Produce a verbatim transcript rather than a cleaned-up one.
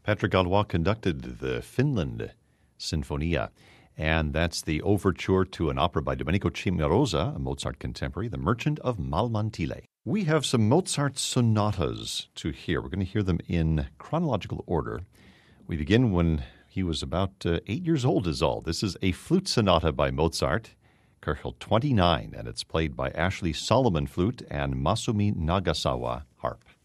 Patrick Gallois conducted the Finland Sinfonia, and that's the overture to an opera by Domenico Cimarosa, a Mozart contemporary, The Merchant of Malmantile. We have some Mozart sonatas to hear. We're going to hear them in chronological order. We begin when he was about uh, eight years old is all. This is a flute sonata by Mozart, Köchel twenty-nine, and it's played by Ashley Solomon flute and Masumi Nagasawa harp.